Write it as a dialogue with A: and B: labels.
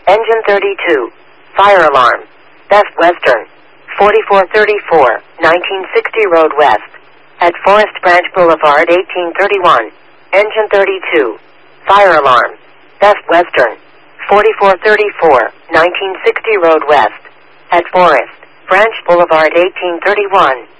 A: Engine 32. Fire alarm. Best Western. 4434, 1960 Road West. At Forest Branch Boulevard, 1831. Engine 32. Fire alarm. Best Western. 4434, 1960 Road West. At Forest Branch Boulevard, 1831.